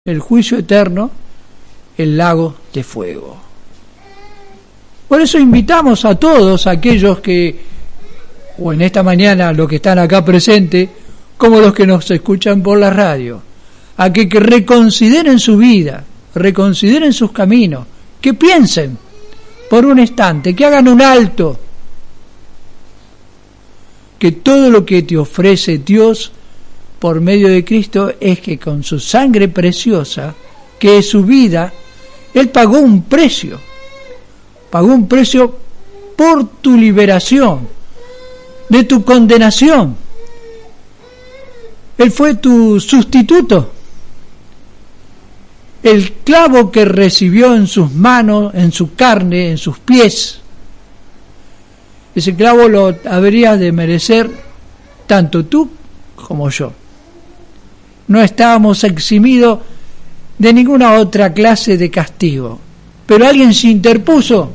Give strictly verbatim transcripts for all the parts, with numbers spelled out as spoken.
el juicio eterno, el lago de fuego. Por eso invitamos a todos aquellos que, o en esta mañana los que están acá presentes, como los que nos escuchan por la radio, a que, que reconsideren su vida, reconsideren sus caminos, que piensen por un instante, que hagan un alto, que todo lo que te ofrece Dios por medio de Cristo es que con su sangre preciosa, que es su vida, Él pagó un precio, pagó un precio por tu liberación, de tu condenación. Él fue tu sustituto. El clavo que recibió en sus manos, en su carne, en sus pies, ese clavo lo habrías de merecer tanto tú como yo. No estábamos eximidos de ninguna otra clase de castigo, pero alguien se interpuso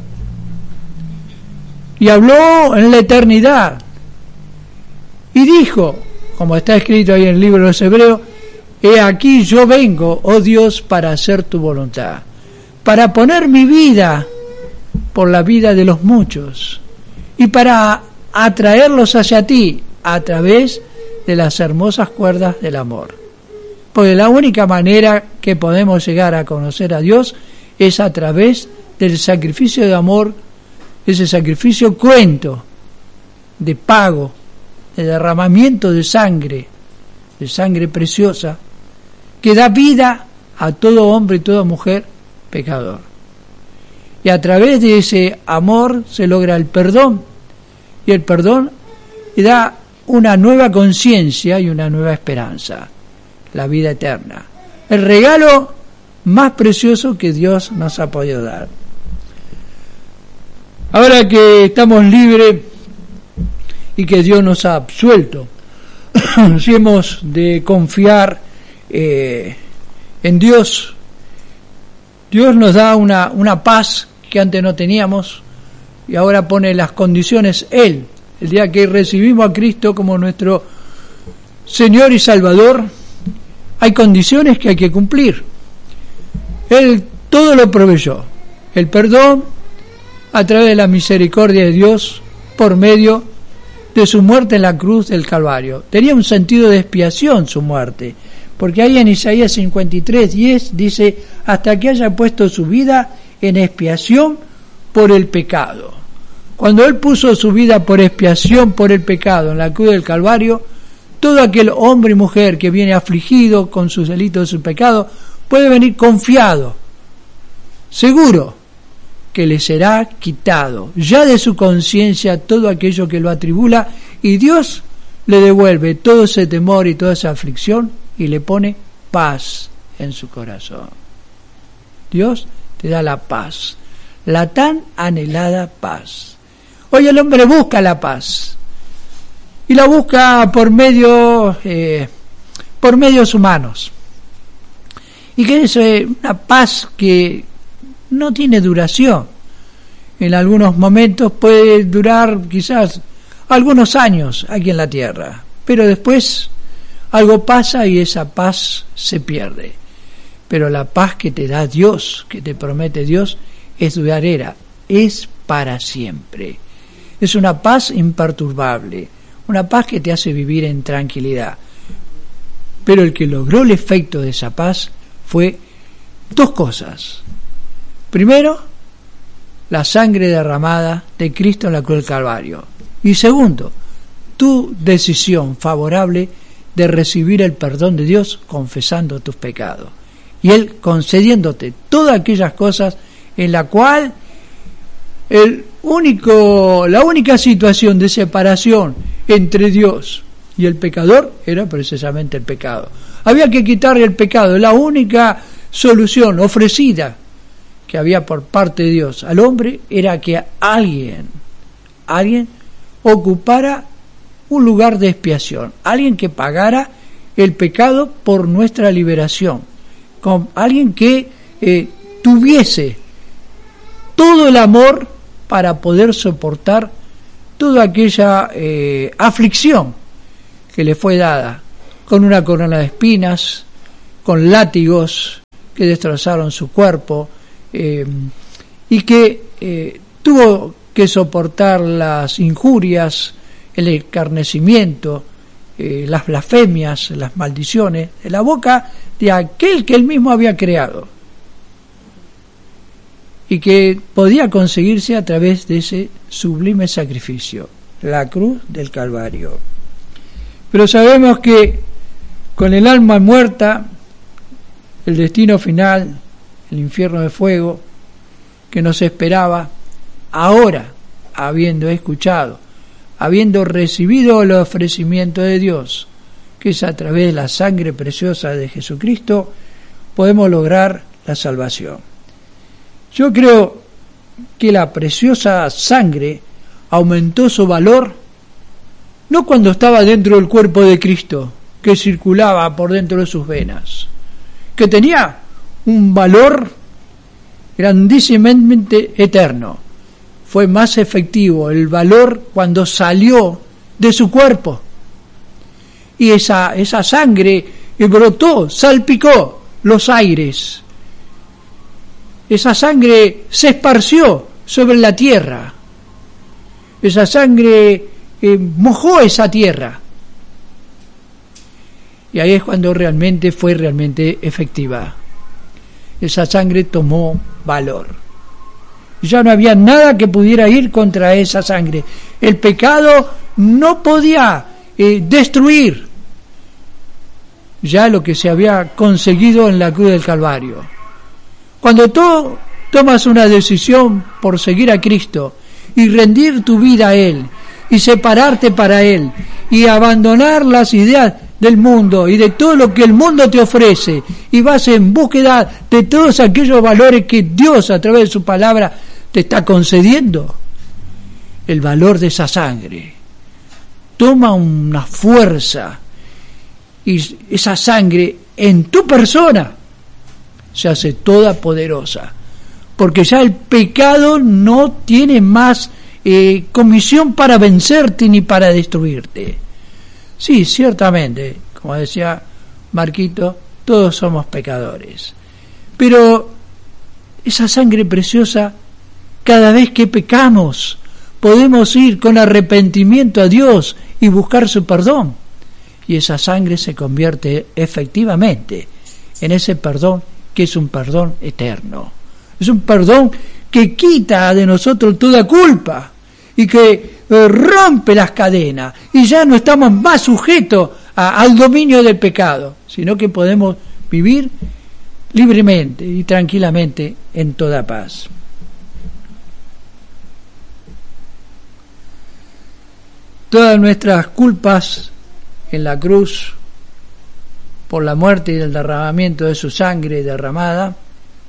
y habló en la eternidad y dijo, como está escrito ahí en el libro de los Hebreos: he aquí yo vengo, oh Dios, para hacer tu voluntad, para poner mi vida por la vida de los muchos y para atraerlos hacia ti a través de las hermosas cuerdas del amor. Porque la única manera que podemos llegar a conocer a Dios es a través del sacrificio de amor, ese sacrificio cruento, de pago, de derramamiento de sangre, de sangre preciosa, que da vida a todo hombre y toda mujer pecador. Y a través de ese amor se logra el perdón, y el perdón le da una nueva conciencia y una nueva esperanza, la vida eterna, el regalo más precioso que Dios nos ha podido dar. Ahora que estamos libres y que Dios nos ha absuelto, si hemos de confiar eh, en Dios, Dios nos da una, una paz que antes no teníamos y ahora pone las condiciones Él. El día que recibimos a Cristo como nuestro Señor y Salvador, hay condiciones que hay que cumplir. Él todo lo proveyó. El perdón a través de la misericordia de Dios por medio de su muerte en la cruz del Calvario. Tenía un sentido de expiación su muerte, porque ahí en Isaías cincuenta y tres diez dice: hasta que haya puesto su vida en expiación por el pecado. Cuando Él puso su vida por expiación por el pecado en la cruz del Calvario, todo aquel hombre y mujer que viene afligido con sus delitos y sus pecados puede venir confiado, seguro que le será quitado ya de su conciencia todo aquello que lo atribula, y Dios le devuelve todo ese temor y toda esa aflicción y le pone paz en su corazón. Dios te da la paz, la tan anhelada paz. Hoy el hombre busca la paz y la busca por medio eh, por medios humanos, y que es eh, una paz que no tiene duración. En algunos momentos puede durar quizás algunos años aquí en la tierra, pero después algo pasa y esa paz se pierde. Pero la paz que te da Dios, que te promete Dios, es duradera, es para siempre. Es una paz imperturbable, una paz que te hace vivir en tranquilidad. Pero el que logró el efecto de esa paz fue dos cosas. Primero, la sangre derramada de Cristo en la cruz del Calvario. Y segundo, tu decisión favorable de recibir el perdón de Dios confesando tus pecados. Y Él concediéndote todas aquellas cosas en la cual el único, la única situación de separación entre Dios y el pecador era precisamente el pecado. Había que quitarle el pecado, la única solución ofrecida que había por parte de Dios al hombre era que alguien, alguien ocupara un lugar de expiación, alguien que pagara el pecado por nuestra liberación, con alguien que eh, tuviese todo el amor para poder soportar toda aquella eh, aflicción que le fue dada, con una corona de espinas, con látigos que destrozaron su cuerpo, eh, y que eh, tuvo que soportar las injurias, el escarnecimiento, eh, las blasfemias, las maldiciones de la boca de aquel que él mismo había creado y que podía conseguirse a través de ese sublime sacrificio, la cruz del Calvario. Pero sabemos que con el alma muerta, el destino final, el infierno de fuego que nos esperaba, ahora, habiendo escuchado, habiendo recibido el ofrecimiento de Dios, que es a través de la sangre preciosa de Jesucristo, podemos lograr la salvación. Yo creo que la preciosa sangre aumentó su valor no cuando estaba dentro del cuerpo de Cristo, que circulaba por dentro de sus venas, que tenía un valor grandísimamente eterno. Fue más efectivo el valor cuando salió de su cuerpo. Y esa, esa sangre brotó, salpicó los aires. Esa sangre se esparció sobre la tierra. Esa sangre eh, mojó esa tierra. Y ahí es cuando realmente fue realmente efectiva. Esa sangre tomó valor. Ya no había nada que pudiera ir contra esa sangre. El pecado no podía eh, destruir ya lo que se había conseguido en la cruz del Calvario. Cuando tú tomas una decisión por seguir a Cristo y rendir tu vida a Él y separarte para Él y abandonar las ideas del mundo y de todo lo que el mundo te ofrece y vas en búsqueda de todos aquellos valores que Dios a través de su palabra te está concediendo, el valor de esa sangre toma una fuerza y esa sangre en tu persona se hace toda poderosa, porque ya el pecado no tiene más eh, comisión para vencerte ni para destruirte. Sí, ciertamente, como decía Marquito, todos somos pecadores, pero esa sangre preciosa, cada vez que pecamos, podemos ir con arrepentimiento a Dios y buscar su perdón, y esa sangre se convierte efectivamente en ese perdón que es un perdón eterno. Es un perdón que quita de nosotros toda culpa y que eh, rompe las cadenas y ya no estamos más sujetos a, al dominio del pecado, sino que podemos vivir libremente y tranquilamente en toda paz. Todas nuestras culpas en la cruz, por la muerte y el derramamiento de su sangre derramada,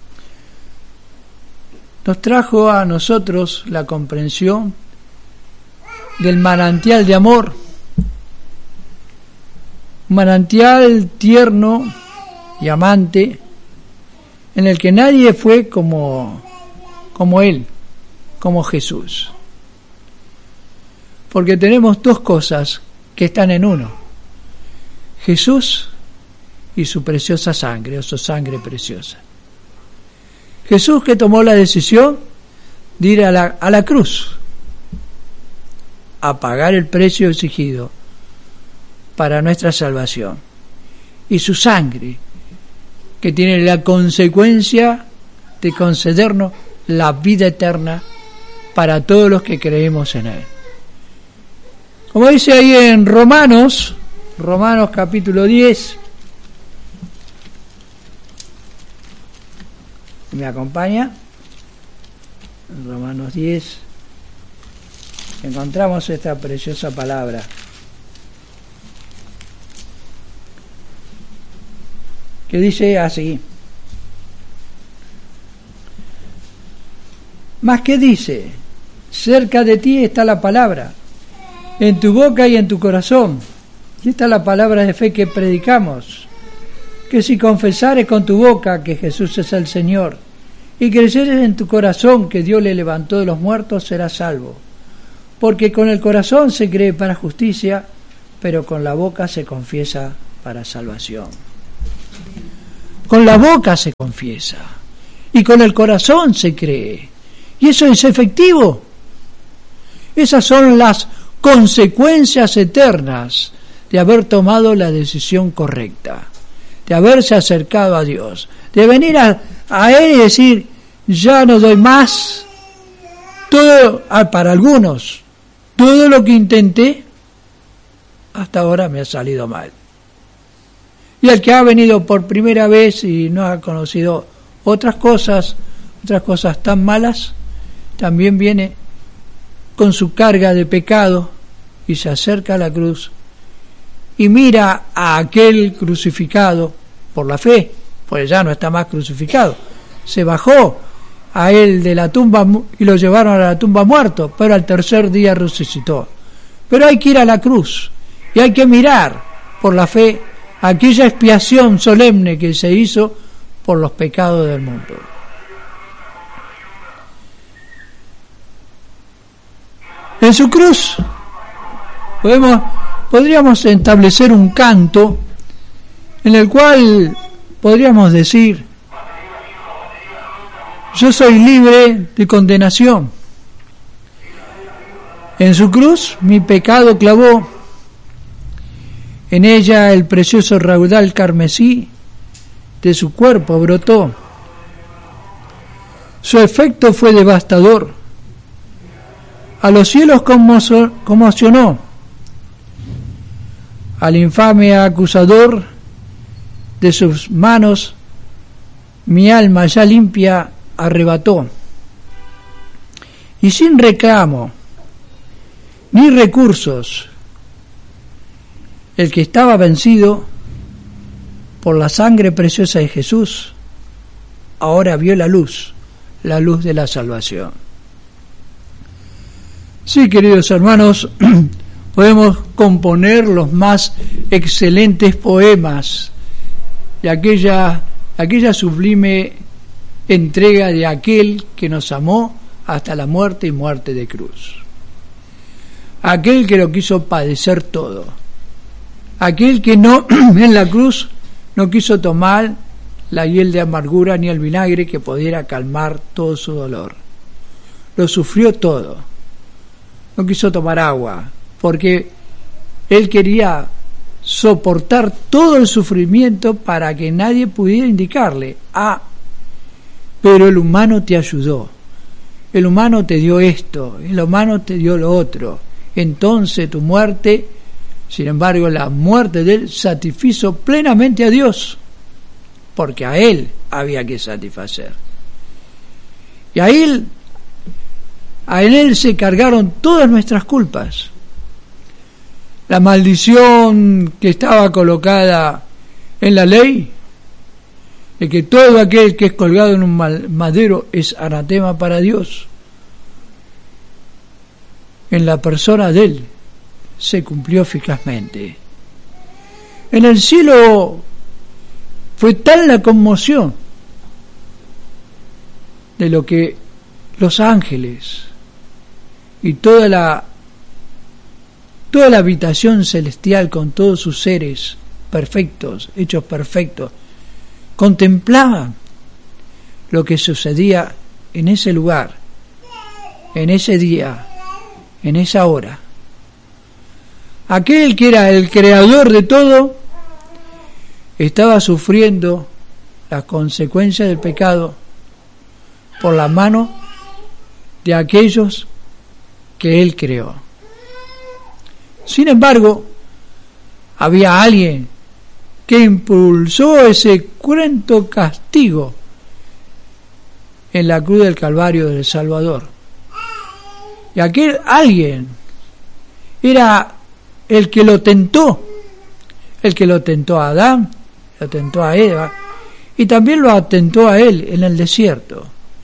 nos trajo a nosotros la comprensión del manantial de amor, un manantial tierno y amante, en el que nadie fue como, como Él, como Jesús. Porque tenemos dos cosas que están en uno: Jesús y su preciosa sangre, o su sangre preciosa. Jesús, que tomó la decisión de ir a la, a la cruz a pagar el precio exigido para nuestra salvación, y su sangre, que tiene la consecuencia de concedernos la vida eterna para todos los que creemos en Él. Como dice ahí en Romanos, Romanos capítulo diez, ¿me acompaña? En Romanos diez encontramos esta preciosa palabra. Que dice así: ¿Más qué dice? Cerca de ti está la palabra, en tu boca y en tu corazón. Y esta es la palabra de fe que predicamos: que si confesares con tu boca que Jesús es el Señor, y creyeres en tu corazón que Dios le levantó de los muertos, serás salvo. Porque con el corazón se cree para justicia, pero con la boca se confiesa para salvación. con la boca se confiesa y con el corazón se cree. Y eso es efectivo. Esas son las consecuencias eternas de haber tomado la decisión correcta, de haberse acercado a Dios, de venir a, a Él y decir, ya no doy más. Todo, para algunos, todo lo que intenté hasta ahora me ha salido mal. Y el que ha venido por primera vez y no ha conocido otras cosas, otras cosas tan malas, también viene con su carga de pecado y se acerca a la cruz y mira a aquel crucificado por la fe, pues ya no está más crucificado, se bajó a él de la tumba y lo llevaron a la tumba muerto, pero al tercer día resucitó. Pero hay que ir a la cruz y hay que mirar por la fe aquella expiación solemne que se hizo por los pecados del mundo. En su cruz podemos, podríamos establecer un canto en el cual podríamos decir, yo soy libre de condenación. En su cruz mi pecado clavó, en ella el precioso raudal carmesí de su cuerpo brotó. Su efecto fue devastador, a los cielos conmocionó, al infame acusador de sus manos mi alma ya limpia arrebató, y sin reclamo ni recursos, el que estaba vencido por la sangre preciosa de Jesús, ahora vio la luz, la luz de la salvación. Sí, queridos hermanos, podemos componer los más excelentes poemas de aquella, aquella sublime entrega de aquel que nos amó hasta la muerte y muerte de cruz. Aquel que lo quiso padecer todo. Aquel que no en la cruz no quiso tomar la hiel de amargura ni el vinagre que pudiera calmar todo su dolor. Lo sufrió todo. No quiso tomar agua porque él quería soportar todo el sufrimiento para que nadie pudiera indicarle, ah, pero el humano te ayudó, el humano te dio esto, el humano te dio lo otro, entonces tu muerte, sin embargo la muerte de él satisfizo plenamente a Dios, porque a él había que satisfacer. Y a él, a él se cargaron todas nuestras culpas. La maldición que estaba colocada en la ley, de que todo aquel que es colgado en un madero es anatema para Dios, en la persona de él se cumplió eficazmente. En el cielo fue tal la conmoción de lo que los ángeles y toda la toda la habitación celestial con todos sus seres perfectos, hechos perfectos, contemplaban lo que sucedía en ese lugar, en ese día, en esa hora. Aquel que era el creador de todo estaba sufriendo las consecuencias del pecado por la mano de aquellos que él creó. Sin embargo, había alguien que impulsó ese cruento castigo en la cruz del Calvario del Salvador. Y aquel alguien era el que lo tentó, el que lo tentó a Adán, lo tentó a Eva, y también lo atentó a él en el desierto.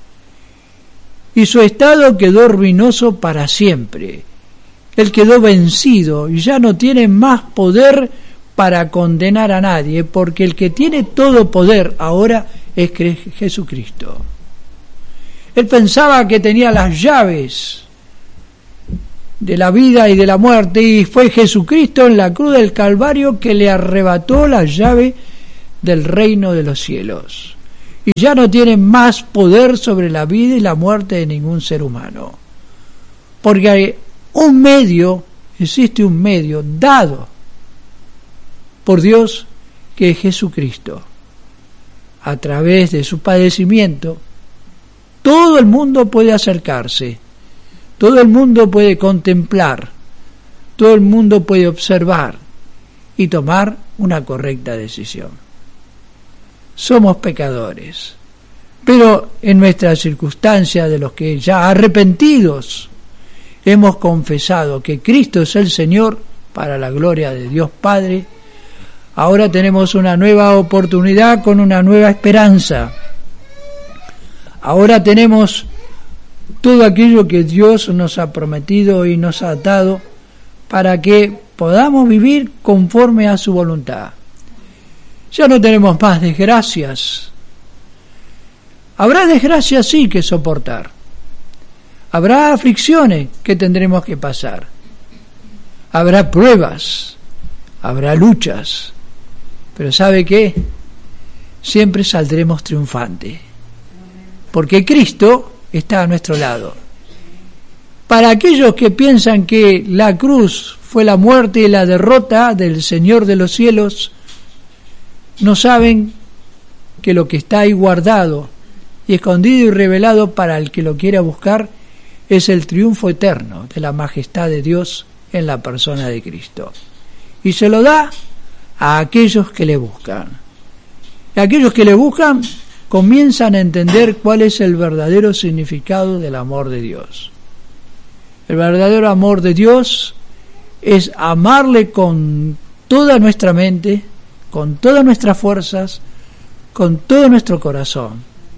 Y su estado quedó ruinoso para siempre. Él quedó vencido y ya no tiene más poder para condenar a nadie, porque el que tiene todo poder ahora es Jesucristo. Él pensaba que tenía las llaves de la vida y de la muerte, y fue Jesucristo en la cruz del Calvario que le arrebató la llave del reino de los cielos. Y ya no tienen más poder sobre la vida y la muerte de ningún ser humano. Porque hay un medio, existe un medio dado por Dios, que es Jesucristo. A través de su padecimiento, todo el mundo puede acercarse, todo el mundo puede contemplar, todo el mundo puede observar y tomar una correcta decisión. Somos pecadores, pero en nuestra circunstancia de los que ya arrepentidos hemos confesado que Cristo es el Señor para la gloria de Dios Padre, ahora tenemos una nueva oportunidad con una nueva esperanza. Ahora tenemos todo aquello que Dios nos ha prometido y nos ha dado para que podamos vivir conforme a su voluntad. Ya no tenemos más desgracias. Habrá desgracias sí que soportar. Habrá aflicciones que tendremos que pasar. Habrá pruebas. Habrá luchas. Pero ¿sabe qué? Siempre saldremos triunfantes. Porque Cristo está a nuestro lado. Para aquellos que piensan que la cruz fue la muerte y la derrota del Señor de los cielos, no saben que lo que está ahí guardado y escondido y revelado para el que lo quiera buscar es el triunfo eterno de la majestad de Dios en la persona de Cristo. Y se lo da a aquellos que le buscan. Y aquellos que le buscan comienzan a entender cuál es el verdadero significado del amor de Dios. El verdadero amor de Dios es amarle con toda nuestra mente, con todas nuestras fuerzas, con todo nuestro corazón.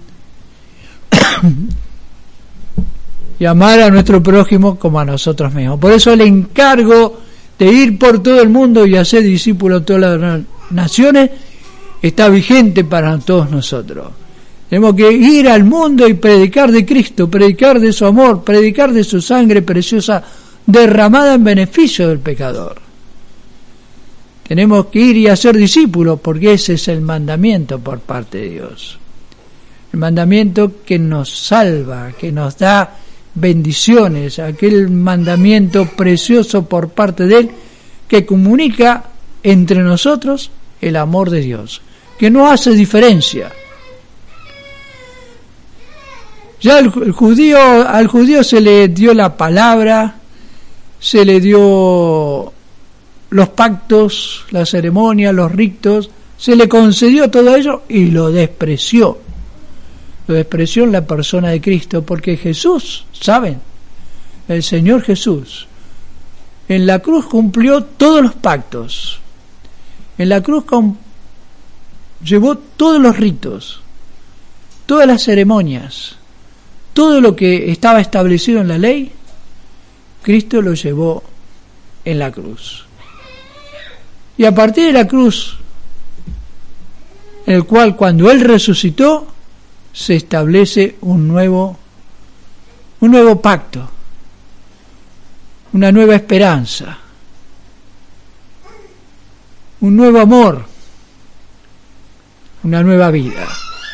Y amar a nuestro prójimo como a nosotros mismos. Por eso el encargo de ir por todo el mundo y hacer discípulos de todas las naciones está vigente para todos nosotros. Tenemos que ir al mundo y predicar de Cristo, predicar de su amor, predicar de su sangre preciosa derramada en beneficio del pecador. Tenemos que ir y hacer discípulos porque ese es el mandamiento por parte de Dios. El mandamiento que nos salva, que nos da bendiciones, aquel mandamiento precioso por parte de Él que comunica entre nosotros el amor de Dios, que no hace diferencia. Ya el, el judío, al judío se le dio la palabra, se le dio los pactos, las ceremonias, los ritos, se le concedió todo ello y lo despreció. Lo despreció en la persona de Cristo, porque Jesús, ¿saben? El Señor Jesús, en la cruz cumplió todos los pactos. En la cruz com- llevó todos los ritos, todas las ceremonias, todo lo que estaba establecido en la ley, Cristo lo llevó en la cruz. Y a partir de la cruz, en el cual cuando Él resucitó, se establece un nuevo, un nuevo pacto, una nueva esperanza, un nuevo amor, una nueva vida.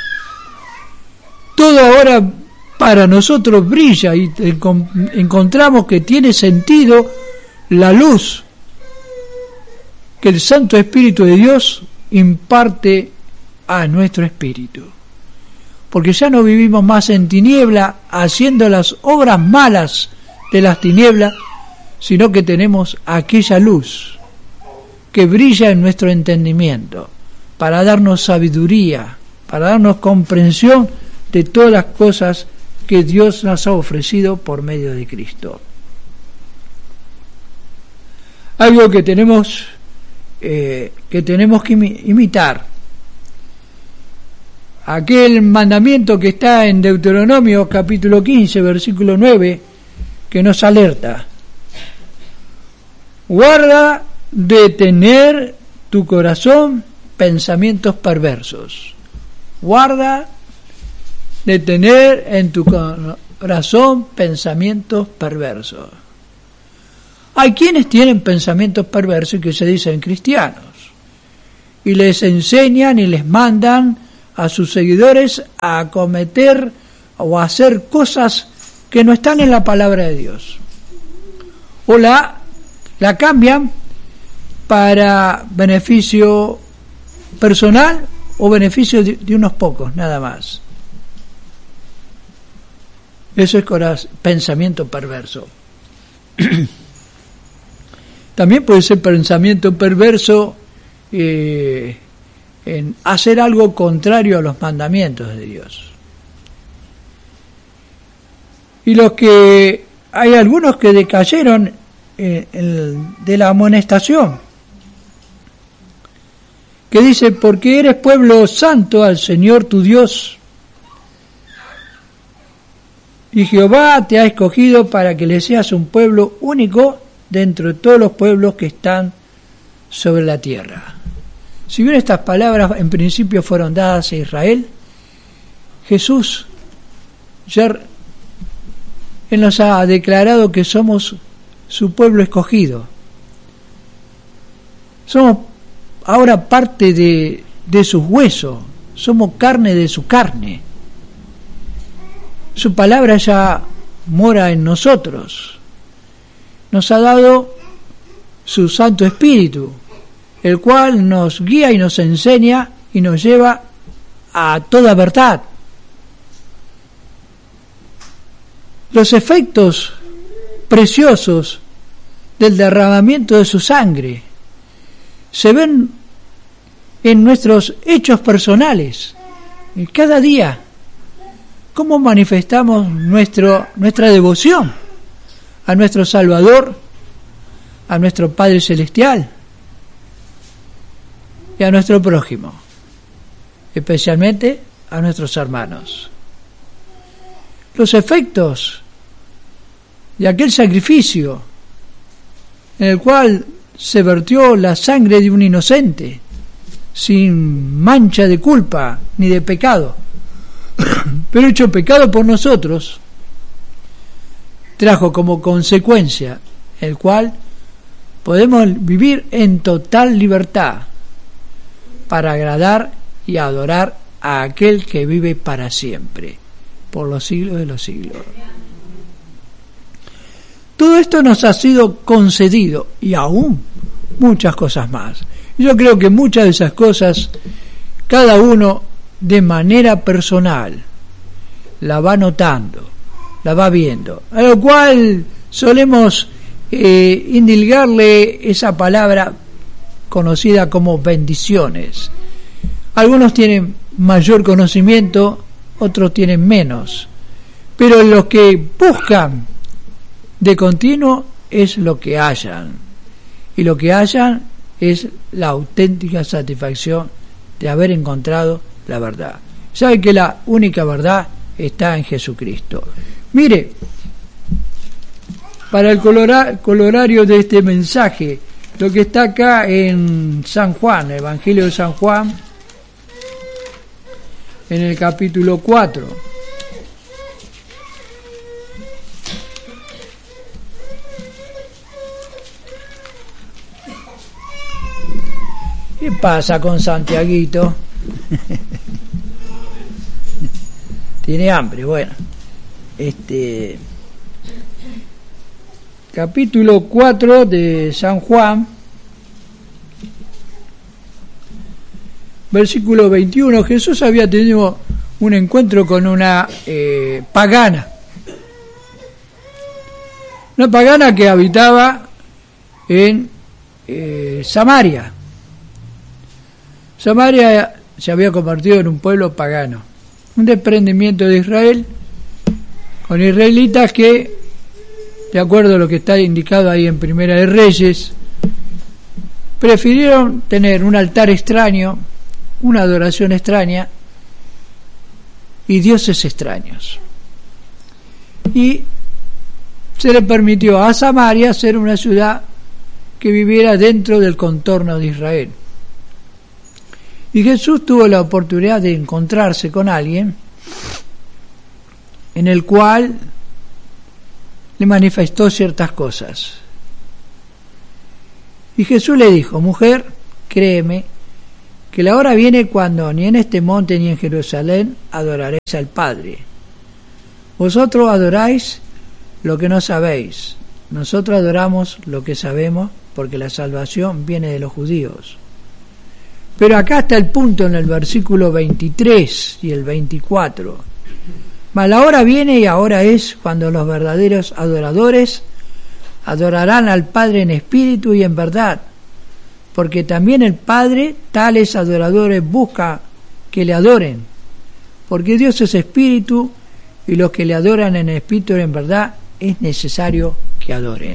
Todo ahora para nosotros brilla y encontramos que tiene sentido la luz que el Santo Espíritu de Dios imparte a nuestro espíritu. Porque ya no vivimos más en tiniebla haciendo las obras malas de las tinieblas, sino que tenemos aquella luz que brilla en nuestro entendimiento para darnos sabiduría, para darnos comprensión de todas las cosas que Dios nos ha ofrecido por medio de Cristo. Algo que tenemos eh, que tenemos que imitar. Aquel mandamiento que está en Deuteronomio capítulo quince, versículo nueve, que nos alerta. Guarda de tener tu corazón pensamientos perversos. Guarda de tener en tu corazón pensamientos perversos. Hay quienes tienen pensamientos perversos y que se dicen cristianos. y les enseñan y les mandan a sus seguidores a cometer o a hacer cosas que no están en la palabra de Dios, o la, la cambian para beneficio personal o beneficio de, de unos pocos, nada más. Eso es coraz- pensamiento perverso. También puede ser pensamiento perverso eh, en hacer algo contrario a los mandamientos de Dios. Y los que hay algunos que decayeron eh, el, de la amonestación, que dice: porque eres pueblo santo al Señor tu Dios, y Jehová te ha escogido para que le seas un pueblo único dentro de todos los pueblos que están sobre la tierra. Si bien estas palabras en principio fueron dadas a Israel, Jesús ya Él nos ha declarado que somos su pueblo escogido. Somos ahora parte de, de sus huesos, somos carne de su carne. Su palabra ya mora en nosotros. Nos ha dado su Santo Espíritu, el cual nos guía y nos enseña y nos lleva a toda verdad. Los efectos preciosos del derramamiento de su sangre se ven en nuestros hechos personales. Y cada día, cómo manifestamos nuestro, nuestra devoción a nuestro Salvador, a nuestro Padre Celestial y a nuestro prójimo, especialmente a nuestros hermanos. Los efectos de aquel sacrificio en el cual se vertió la sangre de un inocente sin mancha de culpa ni de pecado, pero hecho pecado por nosotros, trajo como consecuencia el cual podemos vivir en total libertad para agradar y adorar a aquel que vive para siempre, por los siglos de los siglos. Todo esto nos ha sido concedido, y aún muchas cosas más. Yo creo que muchas de esas cosas, cada uno de manera personal la va notando, la va viendo, a lo cual solemos eh, indilgarle esa palabra conocida como bendiciones. Algunos tienen mayor conocimiento, otros tienen menos, pero los que buscan de continuo es lo que hallan, y lo que hallan es la auténtica satisfacción de haber encontrado la verdad. Saben que la única verdad está en Jesucristo. Mire, para el colora, colorario de este mensaje, lo que está acá en San Juan, el Evangelio de San Juan, en el capítulo cuatro. ¿Qué pasa con Santiaguito? Tiene hambre, bueno. Este capítulo cuatro de San Juan, versículo veintiuno. Jesús había tenido un encuentro con una eh, pagana. Una pagana que habitaba en eh, Samaria. Samaria se había convertido en un pueblo pagano, un desprendimiento de Israel, con israelitas que, de acuerdo a lo que está indicado ahí en Primera de Reyes, prefirieron tener un altar extraño, una adoración extraña y dioses extraños. Y se le permitió a Samaria ser una ciudad que viviera dentro del contorno de Israel. Y Jesús tuvo la oportunidad de encontrarse con alguien en el cual le manifestó ciertas cosas. Y Jesús le dijo: mujer, créeme que la hora viene cuando ni en este monte ni en Jerusalén adoraréis al Padre. Vosotros adoráis lo que no sabéis, nosotros adoramos lo que sabemos, porque la salvación viene de los judíos. Pero acá está el punto en el versículo veintitrés y el veinticuatro. Mas la hora viene y ahora es cuando los verdaderos adoradores adorarán al Padre en espíritu y en verdad, porque también el Padre tales adoradores busca que le adoren, porque Dios es espíritu y los que le adoran en espíritu y en verdad es necesario que adoren.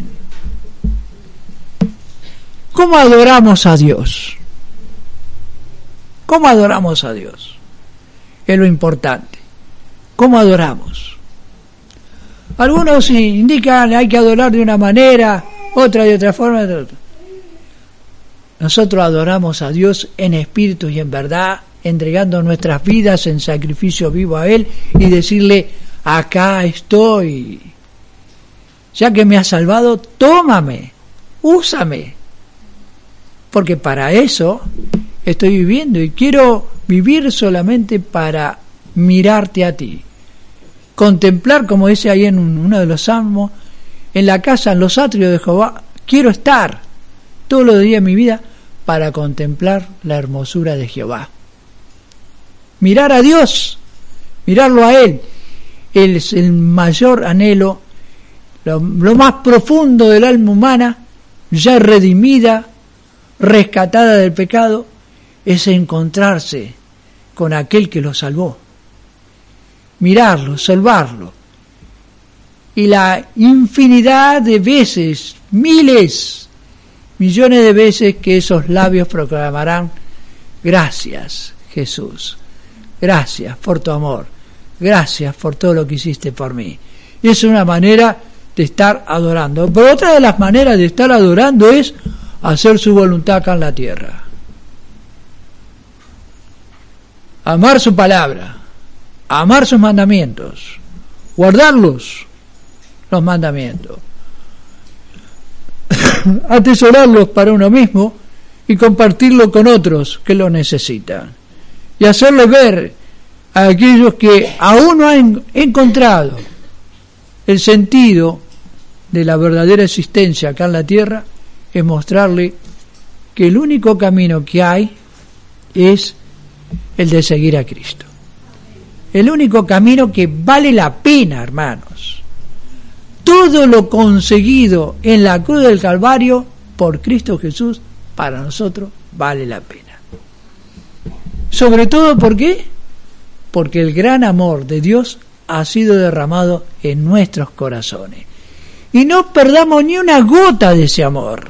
¿Cómo adoramos a Dios? ¿Cómo adoramos a Dios? Es lo importante. ¿Cómo adoramos? Algunos indican que hay que adorar de una manera, otra de otra forma. De otra. Nosotros adoramos a Dios en espíritu y en verdad, entregando nuestras vidas en sacrificio vivo a Él y decirle, acá estoy. Ya que me has salvado, tómame, úsame. Porque para eso estoy viviendo y quiero vivir solamente para mirarte a ti. Contemplar, como dice ahí en uno de los salmos, en la casa, en los atrios de Jehová, quiero estar todos los días de mi vida para contemplar la hermosura de Jehová. Mirar a Dios, mirarlo a Él, Él es el mayor anhelo, lo, lo más profundo del alma humana, ya redimida, rescatada del pecado, es encontrarse con aquel que lo salvó. Mirarlo, salvarlo. Y la infinidad de veces, miles, millones de veces que esos labios proclamarán, gracias Jesús, gracias por tu amor, gracias por todo lo que hiciste por mí. Y es una manera de estar adorando. Pero otra de las maneras de estar adorando es hacer su voluntad acá en la tierra. Amar su palabra, amar sus mandamientos, guardarlos, los mandamientos, atesorarlos para uno mismo y compartirlo con otros que lo necesitan, y hacerles ver a aquellos que aún no han encontrado el sentido de la verdadera existencia acá en la tierra, es mostrarle que el único camino que hay es el de seguir a Cristo. El único camino que vale la pena, hermanos. Todo lo conseguido en la cruz del Calvario por Cristo Jesús, para nosotros vale la pena. Sobre todo, ¿por qué? Porque el gran amor de Dios ha sido derramado en nuestros corazones. Y no perdamos ni una gota de ese amor.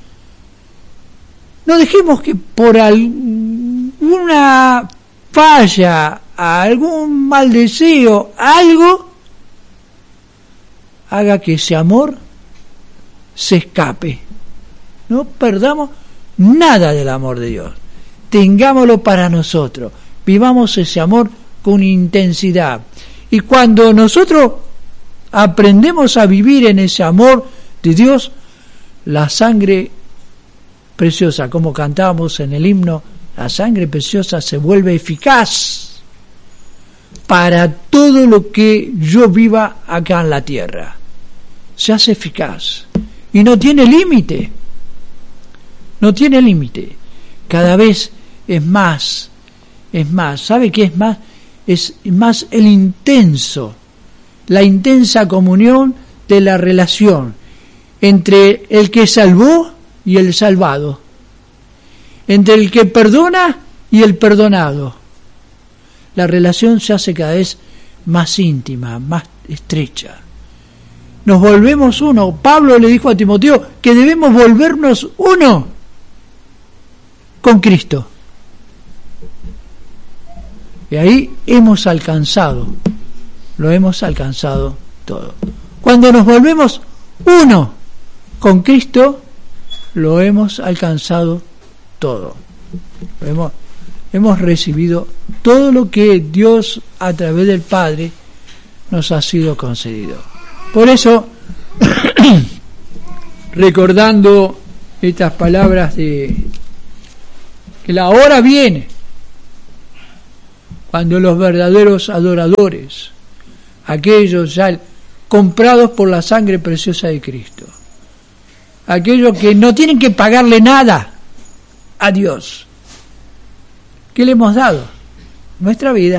No dejemos que por alguna falla, algún mal deseo, algo, haga que ese amor se escape. No perdamos nada del amor de Dios. Tengámoslo para nosotros. Vivamos ese amor con intensidad. Y cuando nosotros aprendemos a vivir en ese amor de Dios, la sangre preciosa, como cantábamos en el himno, la sangre preciosa se vuelve eficaz para todo lo que yo viva acá en la tierra. Se hace eficaz y no tiene límite. No tiene límite. Cada vez es más, es más. ¿Sabe qué es más? Es más el intenso, la intensa comunión de la relación entre el que salvó y el salvado, entre el que perdona y el perdonado. La relación se hace cada vez más íntima, más estrecha. Nos volvemos uno. Pablo le dijo a Timoteo que debemos volvernos uno con Cristo. Y ahí hemos alcanzado, lo hemos alcanzado todo. Cuando nos volvemos uno con Cristo, lo hemos alcanzado todo. Lo hemos, hemos recibido todo lo que Dios a través del Padre nos ha sido concedido. Por eso, recordando estas palabras de que la hora viene cuando los verdaderos adoradores, aquellos ya comprados por la sangre preciosa de Cristo, aquellos que no tienen que pagarle nada a Dios, ¿qué le hemos dado? Nuestra vida,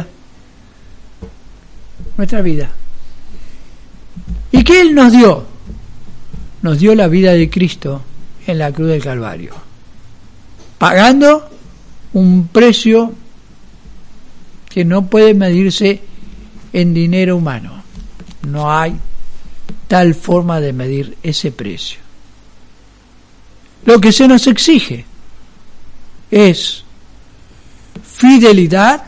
nuestra vida. ¿Y qué Él nos dio? Nos dio la vida de Cristo en la cruz del Calvario, pagando un precio que no puede medirse en dinero humano. No hay tal forma de medir ese precio. Lo que se nos exige es fidelidad,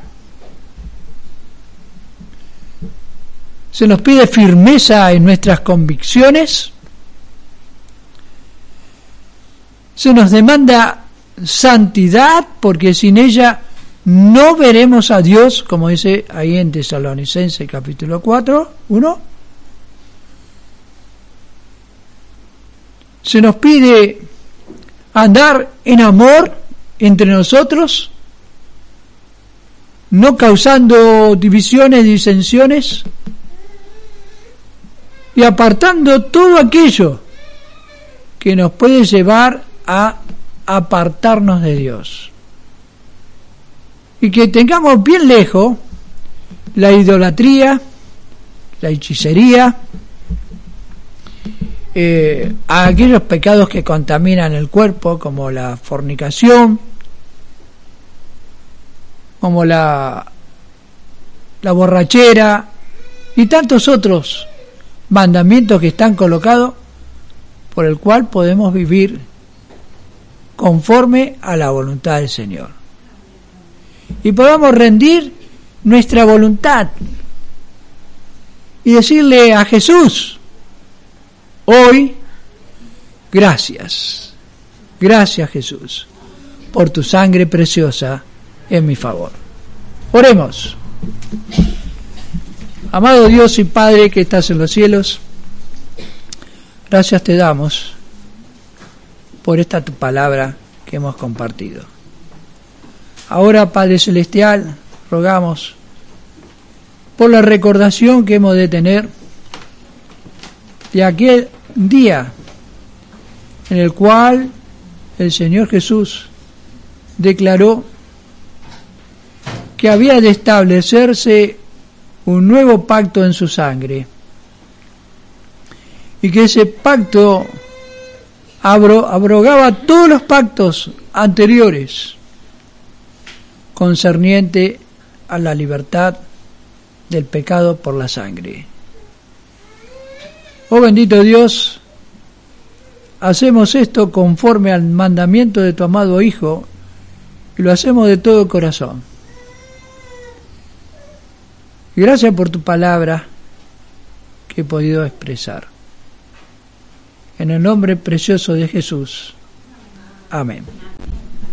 se nos pide firmeza en nuestras convicciones, se nos demanda santidad, porque sin ella no veremos a Dios, como dice ahí en Tesalonicenses capítulo cuatro, uno. Se nos pide andar en amor entre nosotros, no causando divisiones, disensiones, y apartando todo aquello que nos puede llevar a apartarnos de Dios. Y que tengamos bien lejos la idolatría, la hechicería, eh, a aquellos pecados que contaminan el cuerpo, como la fornicación, como la, la borrachera y tantos otros mandamientos que están colocados, por el cual podemos vivir conforme a la voluntad del Señor. Y podamos rendir nuestra voluntad y decirle a Jesús: hoy, gracias, gracias Jesús, por tu sangre preciosa en mi favor. Oremos. Amado Dios y Padre que estás en los cielos, gracias te damos por esta tu palabra que hemos compartido. Ahora, Padre Celestial, rogamos por la recordación que hemos de tener de aquel día en el cual el Señor Jesús declaró que había de establecerse un nuevo pacto en su sangre, y que ese pacto abro, abrogaba todos los pactos anteriores concerniente a la libertad del pecado por la sangre. Oh bendito Dios, hacemos esto conforme al mandamiento de tu amado Hijo, y lo hacemos de todo corazón. Y gracias por tu palabra que he podido expresar. En el nombre precioso de Jesús. Amén.